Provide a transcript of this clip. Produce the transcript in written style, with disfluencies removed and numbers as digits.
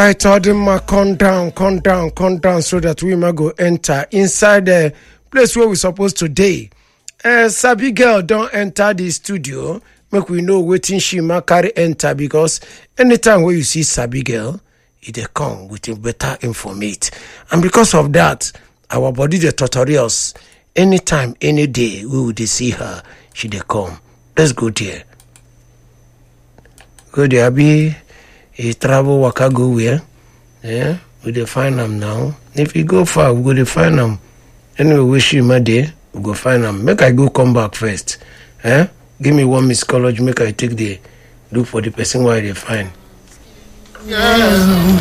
right, Odima, come down, so that we might go enter inside the place where we supposed to day. Sabi girl don't enter the studio. Make we know waiting she might carry enter, because anytime where you see Sabi girl, it dey come with a better informate. And because of that, our body the tutorials. Anytime, any day, we will see her. She dey come. Let's go there. Go there, Abi. He travel waka go where? Yeah, we dey find them now. If you go far, we go to find them. Anyway, wish you my day. We go find them. Make I go come back first. Eh? Give me one Miss College. Make I take the look for the person where they find. Yeah.